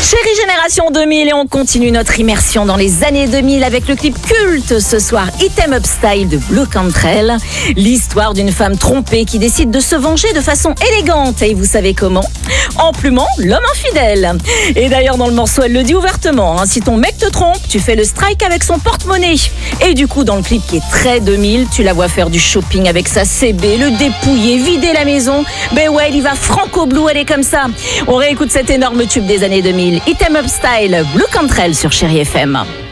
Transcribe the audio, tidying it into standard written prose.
Chérie Génération 2000 et on continue notre immersion dans les années 2000 avec le clip culte ce soir Item Up Style de Blue Cantrell. L'histoire d'une femme trompée qui décide de se venger de façon élégante et vous savez comment ? En plumant l'homme infidèle. Et d'ailleurs dans le morceau elle le dit ouvertement, si ton mec te trompe, tu fais le strike avec son porte-monnaie. Et du coup dans le clip qui est très 2000, tu la vois faire du shopping avec sa CB, le dépouiller, vider la maison. Ben ouais, il y va franco blue, elle est comme ça. On réécoute cet énorme tube des années 2000. Item Up Style, Blue Cantrell sur Chérie FM.